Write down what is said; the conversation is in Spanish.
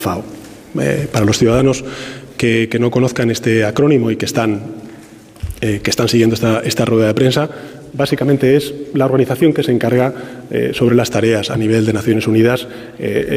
FAO. Para los ciudadanos que no conozcan este acrónimo y que están siguiendo esta rueda de prensa, básicamente es la organización que se encarga sobre las tareas a nivel de Naciones Unidas